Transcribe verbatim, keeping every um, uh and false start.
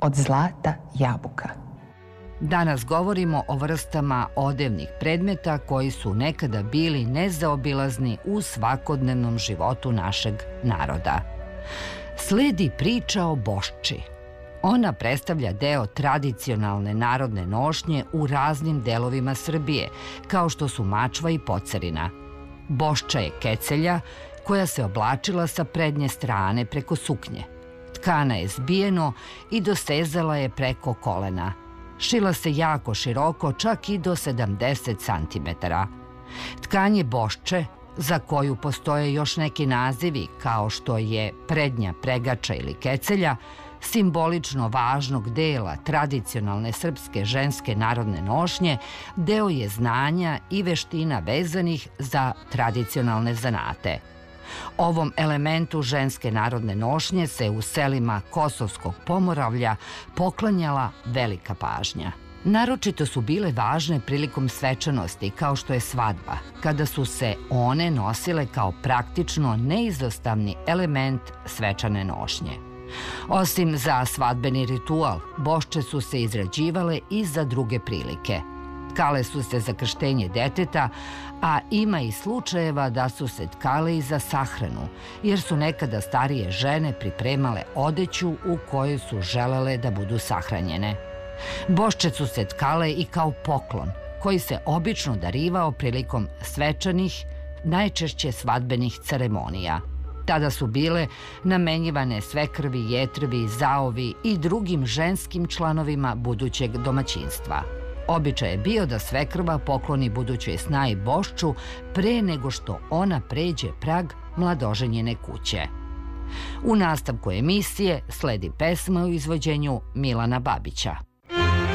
od zlata jabuka. Danas govorimo o vrstama odevnih predmeta koji su nekada bili nezaobilazni u svakodnevnom životu našeg naroda. Sledi priča o bošči. Ona predstavlja deo tradicionalne narodne nošnje u raznim delovima Srbije, kao što su mačva i pocerina. Bošča je kecelja koja se oblačila sa prednje strane preko suknje. Tkana je zbijeno i dosezala je preko kolena. Šila se jako široko, čak i do sedamdeset centimetara. Tkanje bošče, za koju postoje još neki nazivi kao što je prednja pregača ili kecelja, simbolično važnog dela tradicionalne srpske ženske narodne nošnje, deo je znanja i veština vezanih za tradicionalne zanate. Ovom elementu ženske narodne nošnje se u selima Kosovskog Pomoravlja poklanjala velika pažnja. Naročito su bile važne prilikom svečanosti, kao što je svadba, kada su se one nosile kao praktično neizostavni element svečane nošnje. Osim za svadbeni ritual, bošče su se izrađivale i za druge prilike. Tkale su se za krštenje deteta, a ima i slučajeva da su se tkale i za sahranu, jer su nekada starije žene pripremale odeću u kojoj su želele da budu sahranjene. Bošče su se tkale i kao poklon, koji se obično darivao prilikom svečanih, najčešće svadbenih ceremonija. Tada su bile namenjivane svekrvi, jetrvi, zaovi i drugim ženskim članovima budućeg domaćinstva. Običaj je bio da svekrva pokloni budućoj snaji bošču pre nego što ona pređe prag mladoženjene kuće. U nastavku emisije sledi pesma u izvođenju Milana Babića.